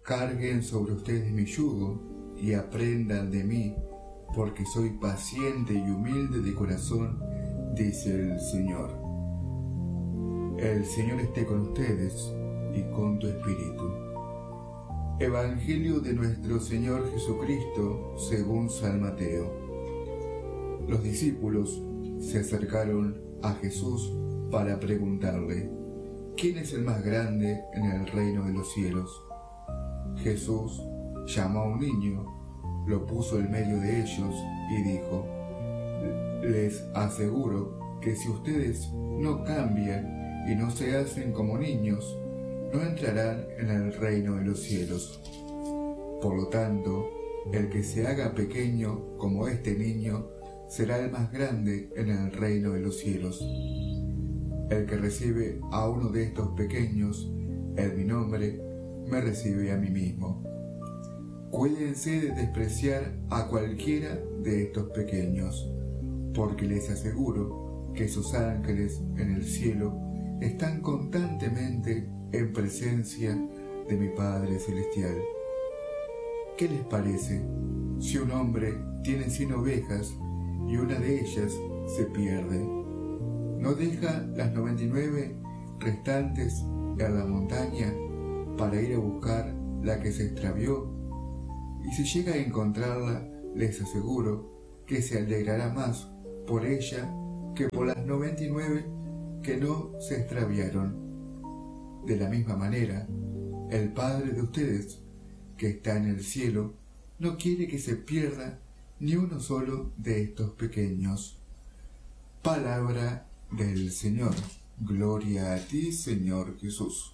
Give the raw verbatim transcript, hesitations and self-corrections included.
Carguen sobre ustedes mi yugo y aprendan de mí, porque soy paciente y humilde de corazón, dice el Señor. El Señor esté con ustedes y con tu espíritu. Evangelio de nuestro Señor Jesucristo según San Mateo. Los discípulos se acercaron a Jesús para preguntarle: ¿quién es el más grande en el reino de los cielos? Jesús llamó a un niño, lo puso en medio de ellos y dijo: les aseguro que si ustedes no cambian y no se hacen como niños, no entrarán en el reino de los cielos. Por lo tanto, el que se haga pequeño como este niño será el más grande en el reino de los cielos. El que recibe a uno de estos pequeños en mi nombre, me recibe a mí mismo. Cuídense de despreciar a cualquiera de estos pequeños, porque les aseguro que sus ángeles en el cielo están constantemente en presencia de mi Padre Celestial. ¿Qué les parece si un hombre tiene cien ovejas y una de ellas se pierde? ¿No deja las noventa y nueve restantes en la montaña para ir a buscar la que se extravió? Y si llega a encontrarla, les aseguro que se alegrará más por ella que por las noventa y nueve que no se extraviaron. De la misma manera, el Padre de ustedes, que está en el cielo, no quiere que se pierda ni uno solo de estos pequeños. Palabra del Señor. Gloria a ti, Señor Jesús.